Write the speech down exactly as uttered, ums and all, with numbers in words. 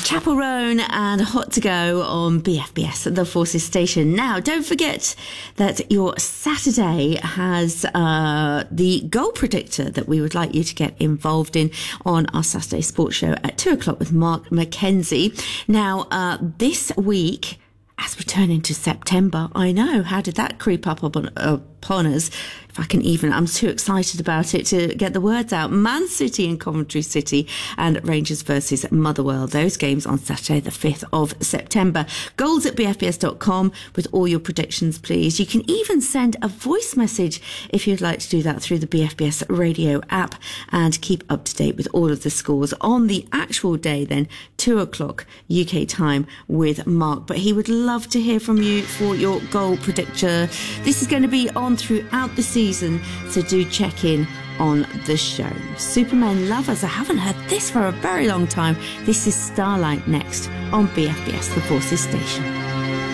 Chapel Roan and Hot to Go on B F B S, the Forces station. Now, don't forget that your Saturday has uh, the goal predictor that we would like you to get involved in on our Saturday sports show at two o'clock with Mark Mackenzie. Now, uh, this week, as we turn into September, I know, how did that creep up upon, upon us? If I can even, I'm too excited about it to get the words out. Man City and Coventry City and Rangers versus Motherwell. Those games on Saturday, the fifth of September. Goals at b f b s dot com with all your predictions, please. You can even send a voice message if you'd like to do that through the B F B S radio app and keep up to date with all of the scores on the actual day then, two o'clock U K time with Mark. But he would love to hear from you for your goal predictor. This is going to be on throughout the season, so do check in on the show. Supermen lovers, I haven't heard this for a very long time. This is Starlight next on B F B S, the Forces station.